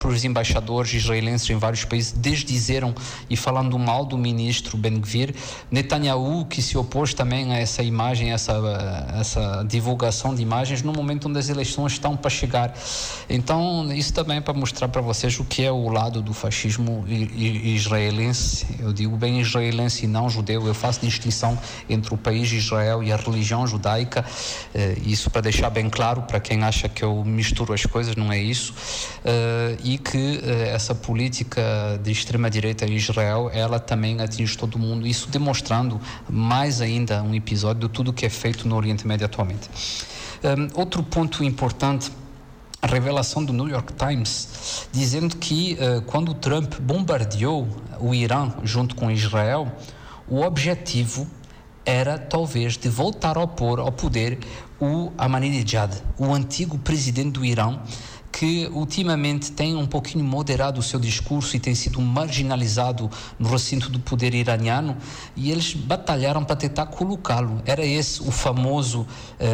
os embaixadores israelenses em vários países desdizeram e falando mal do ministro Ben-Gvir. Netanyahu, que se opôs também a essa imagem, essa divulgação de imagens no momento onde as eleições estão para chegar. Então, isso também é para mostrar para vocês o que é o lado do fascismo israelense. Eu digo bem israelense e não judeu. Eu faço distinção entre o país de Israel e a religião judaica. Isso para deixar bem claro para quem acha que eu misturo as coisas, não é isso. E que essa política de extrema-direita em Israel, ela também atinge todo mundo, isso demonstrando mais ainda um episódio de tudo que é feito no Oriente Médio atualmente. Outro ponto importante, a revelação do New York Times, dizendo que quando Trump bombardeou o Irã junto com Israel, o objetivo era talvez de voltar ao poder o Ahmadinejad, o antigo presidente do Irã, que ultimamente tem um pouquinho moderado o seu discurso e tem sido marginalizado no recinto do poder iraniano, e eles batalharam para tentar colocá-lo. Era esse o famoso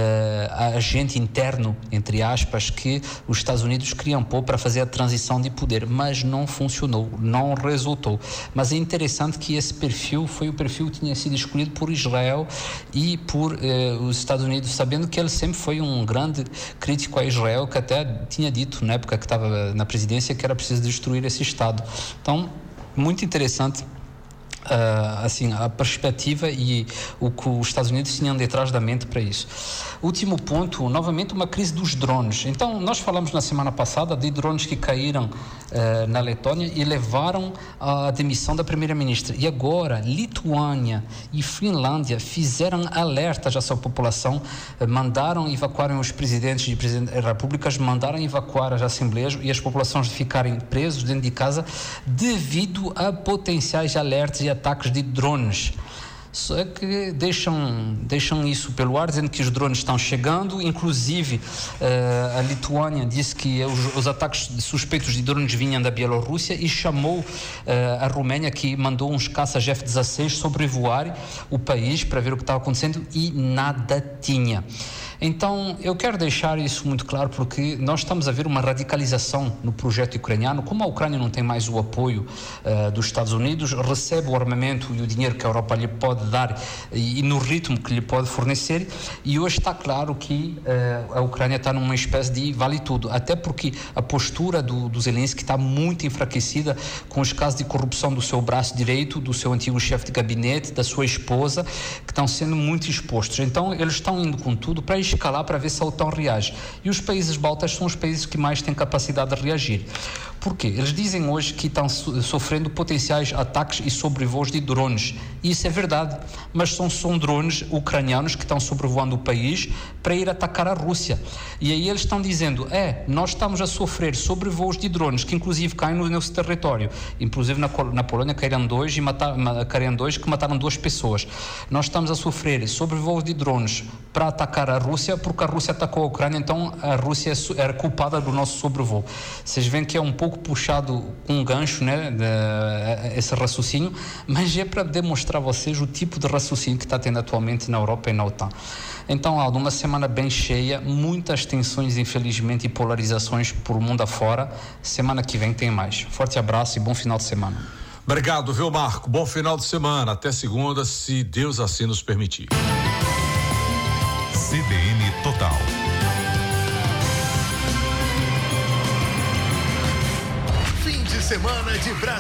agente interno, entre aspas, que os Estados Unidos queriam pôr para fazer a transição de poder, mas não funcionou, não resultou. Mas é interessante que esse perfil foi o perfil que tinha sido escolhido por Israel e por os Estados Unidos, sabendo que ele sempre foi um grande crítico a Israel, que até tinha dito na época que estava na presidência que era preciso destruir esse Estado. Então, muito interessante assim, a perspectiva e o que os Estados Unidos tinham detrás da mente para isso. Último ponto, novamente uma crise dos drones. Então, nós falamos na semana passada de drones que caíram na Letônia e levaram à demissão da primeira-ministra. E agora, Lituânia e Finlândia fizeram alertas à sua população, mandaram evacuarem os presidentes das repúblicas, mandaram evacuar as assembleias e as populações ficarem presos dentro de casa devido a potenciais alertas e ataques de drones. Só que deixam isso pelo ar, dizendo que os drones estão chegando. Inclusive a Lituânia disse que os ataques suspeitos de drones vinham da Bielorrússia e chamou a Roménia, que mandou uns caças F-16 sobrevoar o país para ver o que estava acontecendo, e nada tinha. Então, eu quero deixar isso muito claro, porque nós estamos a ver uma radicalização no projeto ucraniano. Como a Ucrânia não tem mais o apoio dos Estados Unidos, recebe o armamento e o dinheiro que a Europa lhe pode dar e no ritmo que lhe pode fornecer, e hoje está claro que a Ucrânia está numa espécie de vale tudo, até porque a postura do Zelensky está muito enfraquecida com os casos de corrupção do seu braço direito, do seu antigo chefe de gabinete, da sua esposa, que estão sendo muito expostos. Então, eles estão indo com tudo para escalar, para ver se a OTAN reage. E os países baltas são os países que mais têm capacidade de reagir. Por quê? Eles dizem hoje que estão sofrendo potenciais ataques e sobrevoos de drones. E isso é verdade, mas são drones ucranianos que estão sobrevoando o país para ir atacar a Rússia. E aí eles estão dizendo, nós estamos a sofrer sobrevoos de drones, que inclusive caem no nosso território. Inclusive na Polônia caíram dois que mataram 2 pessoas. Nós estamos a sofrer sobrevoos de drones para atacar a Rússia, porque a Rússia atacou a Ucrânia, então a Rússia era culpada do nosso sobrevoo. Vocês veem que é um pouco puxado com um gancho, né, esse raciocínio, mas é para demonstrar a vocês o tipo de raciocínio que está tendo atualmente na Europa e na OTAN. Então, Aldo, uma semana bem cheia, muitas tensões, infelizmente, e polarizações por mundo afora. Semana que vem tem mais. Forte abraço e bom final de semana. Obrigado, viu, Marco? Bom final de semana. Até segunda, se Deus assim nos permitir. CBN Total. Fim de semana de Brasil.